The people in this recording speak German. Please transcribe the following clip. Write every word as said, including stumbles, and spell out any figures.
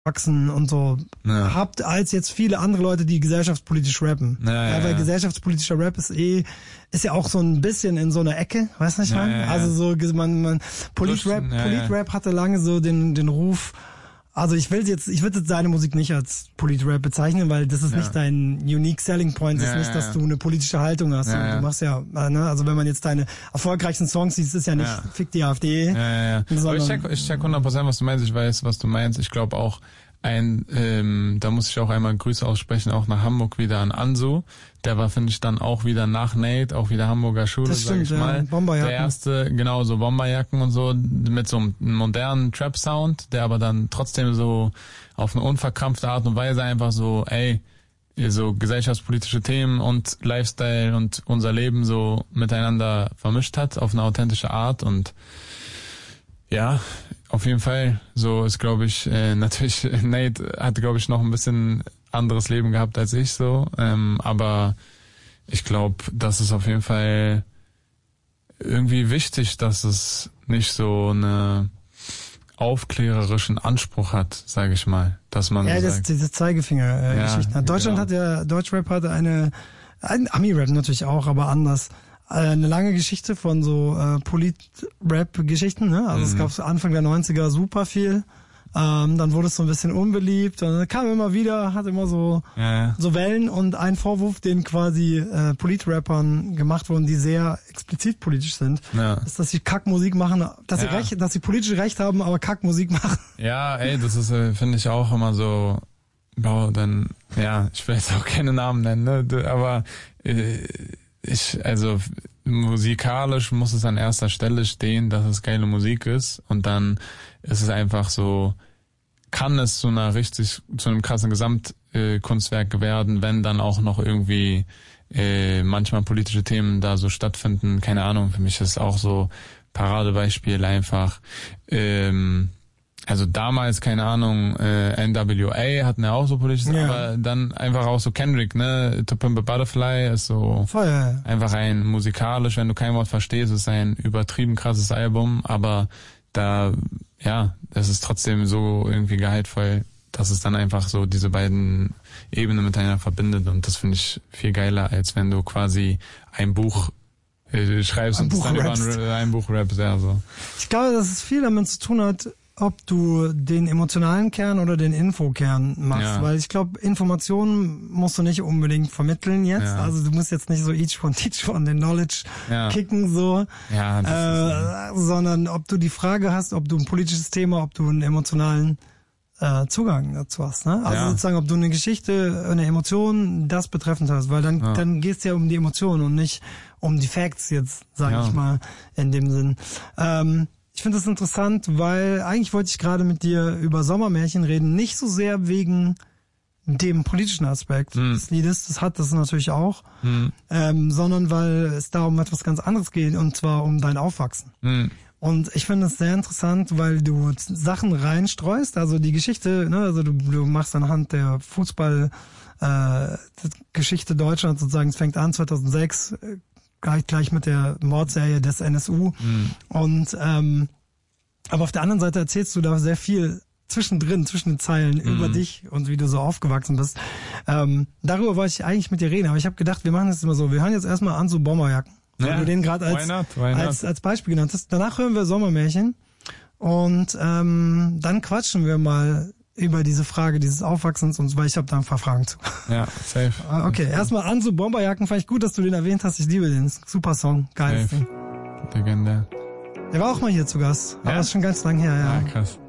wachsen und so ja. habt, als jetzt viele andere Leute, die gesellschaftspolitisch rappen. Ja, ja, ja, weil ja. gesellschaftspolitischer Rap ist eh, ist ja auch so ein bisschen in so einer Ecke, weißt du nicht, ja, ja, ja. Also so, man, man, Politrap, ja, Politrap ja. hatte lange so den, den Ruf, also ich will jetzt, ich würde jetzt seine Musik nicht als Politrap bezeichnen, weil das ist ja. nicht dein unique selling point, das ja, ist nicht, dass ja. du eine politische Haltung hast. Ja, ja. Du machst ja, ne, also wenn man jetzt deine erfolgreichsten Songs sieht, ist ja nicht ja. Fick die AfD. Ja, ja, ja. Aber ich check, ich check hundert Prozent, was du meinst, ich weiß, was du meinst. Ich glaube auch, ein, ähm, da muss ich auch einmal Grüße aussprechen, auch nach Hamburg wieder an Ansu. Der war, finde ich, dann auch wieder nach Nate, auch wieder Hamburger Schule, das stimmt, sag ich mal. Ja, Bomberjacken. Der erste, genau, so Bomberjacken und so, mit so einem modernen Trap-Sound, der aber dann trotzdem so auf eine unverkrampfte Art und Weise einfach so, ey, so gesellschaftspolitische Themen und Lifestyle und unser Leben so miteinander vermischt hat, auf eine authentische Art. Und ja, auf jeden Fall. So ist, glaube ich, äh, natürlich, Nate hatte, glaube ich, noch ein bisschen anderes Leben gehabt als ich so. Ähm, aber ich glaube, das ist auf jeden Fall irgendwie wichtig, dass es nicht so eine aufklärerischen Anspruch hat, sage ich mal, dass man ja, so das, sagt. diese Zeigefinger-Geschichten. Äh, ja, Deutschland genau. hat ja, Deutschrap hatte eine, ein Ami-Rap natürlich auch, aber anders. Eine lange Geschichte von so äh, Polit-Rap-Geschichten, ne? Also mhm. es gab Anfang der neunziger super viel. Ähm, dann wurde es so ein bisschen unbeliebt. Und dann kam immer wieder, hat immer so ja, ja. so Wellen und ein Vorwurf, den quasi äh, Polit-Rappern gemacht wurden, die sehr explizit politisch sind, ja. ist, dass sie Kackmusik machen, dass ja. sie recht, dass sie politisch Recht haben, aber Kackmusik machen. Ja, ey, das ist, äh, finde ich auch immer so. Boah, dann, ja, ich will jetzt auch keine Namen nennen, ne? Aber äh, ich, also musikalisch muss es an erster Stelle stehen, dass es geile Musik ist, und dann ist es einfach so, kann es zu einer richtig, zu einem krassen Gesamtkunstwerk äh, werden, wenn dann auch noch irgendwie äh, manchmal politische Themen da so stattfinden. Keine Ahnung, für mich ist auch so Paradebeispiel einfach, ähm, also damals, keine Ahnung, äh, N W A hatten ja auch so politisches, ja. aber dann einfach auch so Kendrick, ne, To Pimp a Butterfly ist so Voll, ja. einfach ein musikalisch, wenn du kein Wort verstehst, ist ein übertrieben krasses Album, aber da, ja, das ist trotzdem so irgendwie gehaltvoll, dass es dann einfach so diese beiden Ebenen miteinander verbindet, und das finde ich viel geiler, als wenn du quasi ein Buch äh, schreibst ein und Buch dann über ein, ein Buch rappst, ja, so. Ich glaube, dass es viel damit zu tun hat, ob du den emotionalen Kern oder den Infokern machst, ja. weil ich glaube, Informationen musst du nicht unbedingt vermitteln jetzt, ja. also du musst jetzt nicht so each one teach one den Knowledge ja. kicken so, ja, äh, sondern ob du die Frage hast, ob du ein politisches Thema, ob du einen emotionalen äh, Zugang dazu hast, ne? Also ja. sozusagen, ob du eine Geschichte, eine Emotion, das betreffend hast, weil dann ja. dann geht's ja um die Emotionen und nicht um die Facts jetzt, sage ja. ich mal, in dem Sinn. Ähm, Ich finde das interessant, weil eigentlich wollte ich gerade mit dir über Sommermärchen reden, nicht so sehr wegen dem politischen Aspekt hm. des Liedes, das hat das natürlich auch, hm. ähm, sondern weil es da um etwas ganz anderes geht, und zwar um dein Aufwachsen. Hm. Und ich finde es sehr interessant, weil du Sachen reinstreust, also die Geschichte, ne, also du, du machst anhand der Fußball äh, Geschichte Deutschlands sozusagen, es fängt an zweitausendsechs, gleich, gleich mit der Mordserie des N S U. Mhm. Und ähm, aber auf der anderen Seite erzählst du da sehr viel zwischendrin, zwischen den Zeilen mhm. über dich und wie du so aufgewachsen bist. Ähm, darüber wollte ich eigentlich mit dir reden, aber ich habe gedacht, wir machen das immer so. Wir hören jetzt erstmal an so Bomberjacken, weil ja. du den gerade als, als als Beispiel genannt hast. Danach hören wir Sommermärchen, und ähm, dann quatschen wir mal über diese Frage dieses Aufwachsens, und weil ich habe da ein paar Fragen zu. Ja, safe. Okay, erstmal an so Bomberjacken, fand ich gut, dass du den erwähnt hast. Ich liebe den. Super Song. Geiles Ding. Legende. Der war auch mal hier zu Gast. Aber ja? das ist schon ganz lang her, ja. Ja, krass.